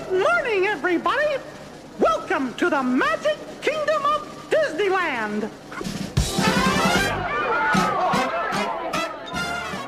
Good morning, everybody. Welcome to the Magic Kingdom of Disneyland.